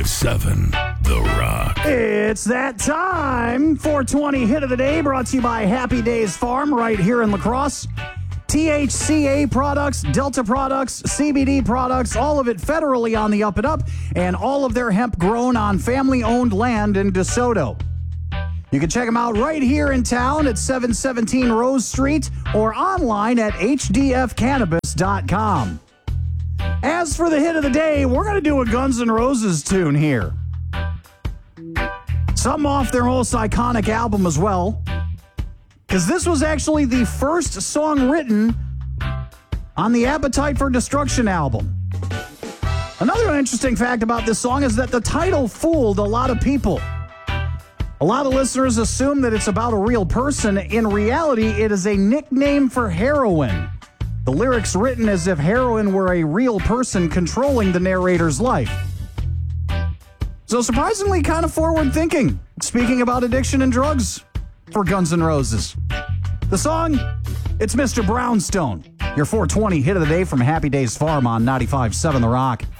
95.7 The Rock. It's that time. 420 hit of the day brought to you by Happy Days Farm right here in La Crosse. THCA products, Delta products, CBD products, all of it federally on the up and up, and all of their hemp grown on family-owned land in DeSoto. You can check them out right here in town at 717 Rose Street or online at hdfcannabis.com. As for the hit of the day, we're going to do a Guns N' Roses tune here. Something off their most iconic album as well, because this was actually the first song written on the Appetite for Destruction album. Another interesting fact about this song is that the title fooled a lot of people. A lot of listeners assume that it's about a real person. In reality, it is a nickname for heroin. The lyrics written as if heroin were a real person controlling the narrator's life. So surprisingly kind of forward-thinking, speaking about addiction and drugs for Guns N' Roses. The song, it's Mr. Brownstone, your 420 hit of the day from Happy Days Farm on 95.7 The Rock.